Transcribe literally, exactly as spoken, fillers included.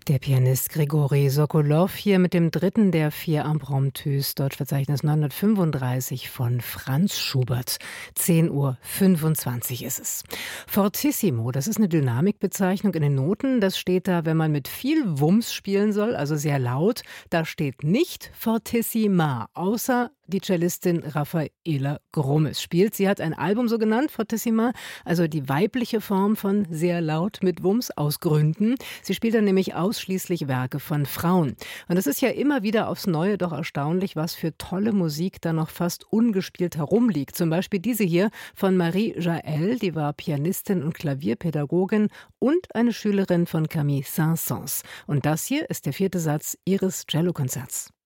Der Pianist Grigori Sokolow hier mit dem dritten der vier Impromptus, Deutschverzeichnis neunhundertfünfunddreißig von Franz Schubert. zehn Uhr fünfundzwanzig ist es. Fortissimo, das ist eine Dynamikbezeichnung in den Noten. Das steht da, wenn man mit viel Wumms spielen soll, also sehr laut. Da steht nicht Fortissima, außer die Cellistin Raffaela Grummes spielt. Sie hat ein Album so genannt, Fortissima, also die weibliche Form von sehr laut mit Wumms aus Gründen. Sie spielt dann nämlich ausschließlich Werke von Frauen. Und es ist ja immer wieder aufs Neue doch erstaunlich, was für tolle Musik da noch fast ungespielt herumliegt. Zum Beispiel diese hier von Marie Jaël, die war Pianistin und Klavierpädagogin und eine Schülerin von Camille Saint-Saëns. Und das hier ist der vierte Satz ihres Cellokonzerts.